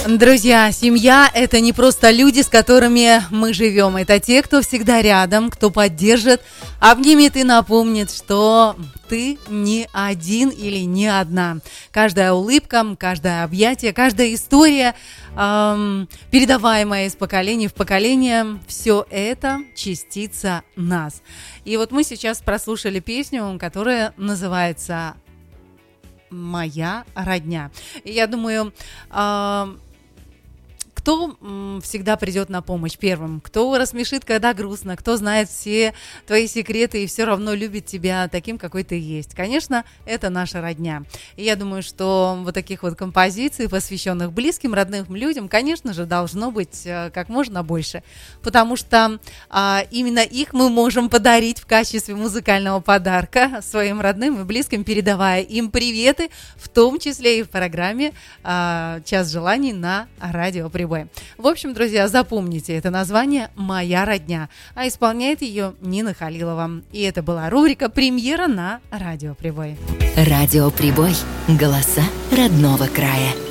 Друзья, семья – это не просто люди, с которыми мы живем. Это те, кто всегда рядом, кто поддержит, обнимет и напомнит, что ты не один или не одна. Каждая улыбка, каждое объятие, каждая история, передаваемая из поколения в поколение, все это частица нас. И вот мы сейчас прослушали песню, которая называется «Моя родня». И я думаю, кто всегда придет на помощь первым, кто рассмешит, когда грустно, кто знает все твои секреты и все равно любит тебя таким, какой ты есть. Конечно, это наша родня. И я думаю, что вот таких вот композиций, посвященных близким, родным людям, конечно же, должно быть как можно больше, потому что именно их мы можем подарить в качестве музыкального подарка своим родным и близким, передавая им приветы, в том числе и в программе «Час желаний» на Радио Прибой. В общем, друзья, запомните это название «Моя родня», а исполняет ее Нина Халилова. И это была рубрика «Премьера» на Радио Прибой. Радио Прибой. Голоса родного края.